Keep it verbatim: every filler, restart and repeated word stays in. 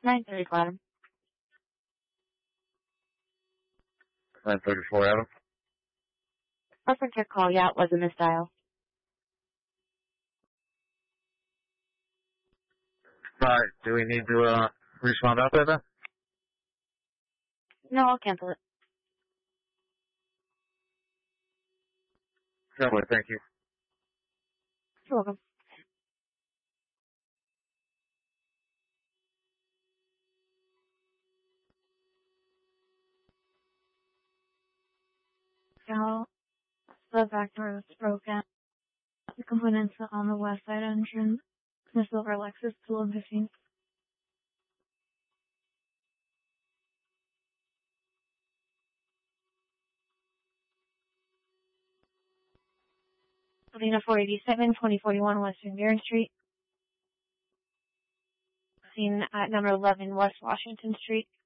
nine thirty-four, Adam. nine thirty-four, Adam. Reference your call, yeah, it was a misdial. Alright, do we need to, uh, respond out there then? No, I'll cancel it. Certainly, thank you. You're welcome. Now, the back door was broken. The components on the west side entrance. The silver Lexus tool missing. Lena four eighty-seven, twenty forty-one Western Mirren Street. Seen at number eleven West Washington Street.